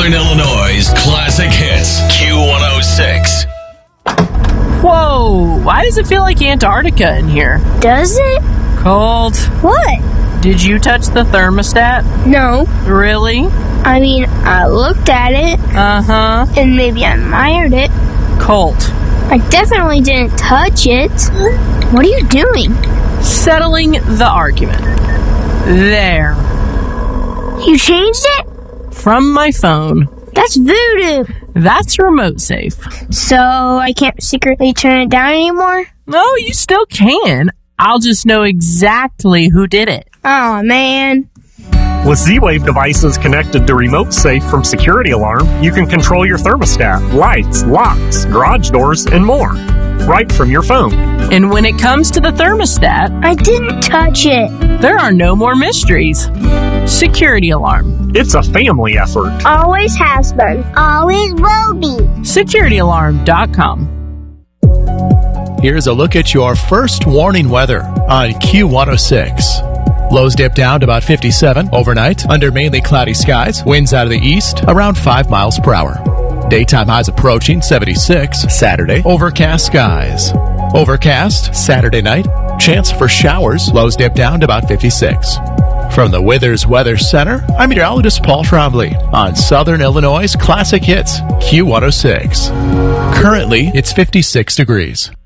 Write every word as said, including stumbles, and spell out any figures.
Southern Illinois' classic hits, Q one oh six. Whoa, why does it feel like Antarctica in here? Does it? Cold. What? Did you touch the thermostat? No. Really? I mean, I looked at it. Uh-huh. And maybe I admired it. Cold. I definitely didn't touch it. What are you doing? Settling the argument. There. You changed it? From my phone. That's voodoo. That's remote safe. So I can't secretly turn it down anymore? No, you still can. I'll just know exactly who did it. Oh, man. With Z-Wave devices connected to Remote Safe from Security Alarm, you can control your thermostat, lights, locks, garage doors, and more, right from your phone. And when it comes to the thermostat, I didn't touch it. There are no more mysteries. Security Alarm. It's a family effort. Always has been. Always will be. security alarm dot com. Here's a look at your first warning weather on Q one oh six. Lows dip down to about fifty-seven overnight under mainly cloudy skies. Winds out of the east around five miles per hour. Daytime highs approaching seventy-six. Saturday, overcast skies. Overcast Saturday night. Chance for showers. Lows dip down to about fifty-six. From the Withers Weather Center, I'm meteorologist Paul Trombley on Southern Illinois' classic hits Q one oh six. Currently, it's fifty-six degrees.